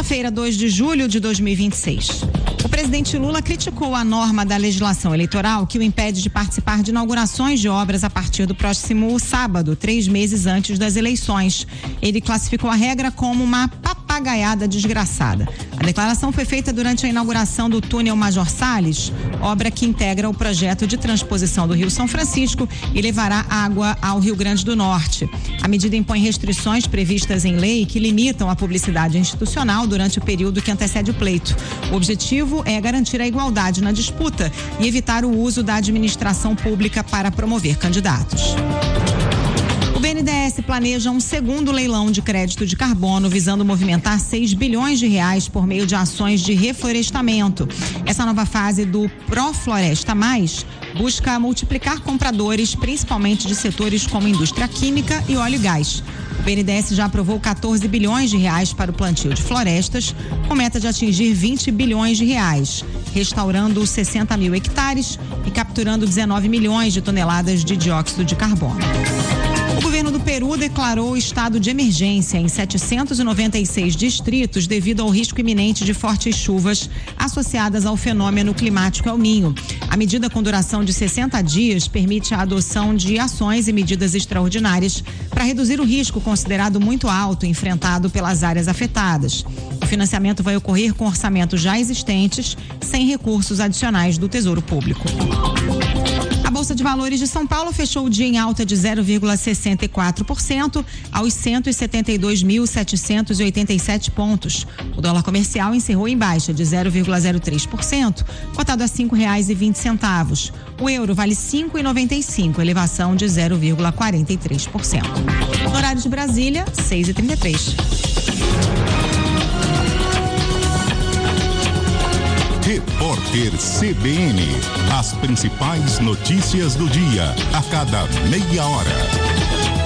Quinta-feira, 2 de julho de 2026. O presidente Lula criticou a norma da legislação eleitoral que o impede de participar de inaugurações de obras a partir do próximo sábado, 3 meses antes das eleições. Ele classificou a regra como uma papagaiada desgraçada. A declaração foi feita durante a inauguração do túnel Major Salles, obra que integra o projeto de transposição do Rio São Francisco e levará água ao Rio Grande do Norte. A medida impõe restrições previstas em lei que limitam a publicidade institucional durante o período que antecede o pleito. O objetivo é garantir a igualdade na disputa e evitar o uso da administração pública para promover candidatos. O BNDES planeja um segundo leilão de crédito de carbono visando movimentar 6 bilhões de reais por meio de ações de reflorestamento. Essa nova fase do Profloresta Mais busca multiplicar compradores, principalmente de setores como indústria química e óleo e gás. O BNDES já aprovou 14 bilhões de reais para o plantio de florestas, com meta de atingir 20 bilhões de reais, restaurando 60 mil hectares e capturando 19 milhões de toneladas de dióxido de carbono. O governo do Peru declarou estado de emergência em 796 distritos devido ao risco iminente de fortes chuvas associadas ao fenômeno climático El Niño. A medida com duração de 60 dias permite a adoção de ações e medidas extraordinárias para reduzir o risco considerado muito alto enfrentado pelas áreas afetadas. O financiamento vai ocorrer com orçamentos já existentes, sem recursos adicionais do Tesouro Público. A Bolsa de Valores de São Paulo fechou o dia em alta de 0,64% aos 172.787 pontos. O dólar comercial encerrou em baixa de 0,03%, cotado a R$ 5,20. O euro vale R$ 5,95, elevação de 0,43%. No horário de Brasília, 6h33. Repórter CBN. As principais notícias do dia, a cada meia hora.